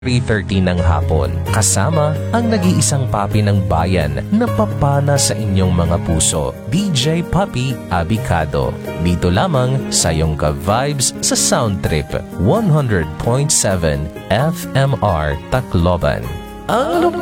3:30 ng hapon, kasama ang nag-iisang papi ng bayan na papana sa inyong mga puso, DJ Papi Abicado. Dito lamang sa iyong ka-vibes sa Sound Trip 100.7 FMR Tacloban. Ang